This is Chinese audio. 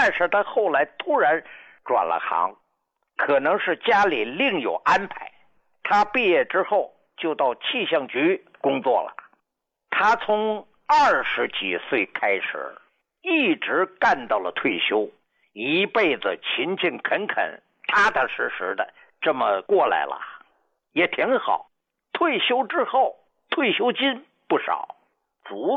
但是他后来突然转了行，可能是家里另有安排。他毕业之后就到气象局工作了。他从20几岁开始，一直干到了退休，一辈子勤勤恳恳、踏踏实实的这么过来了，也挺好。退休之后，退休金不少，足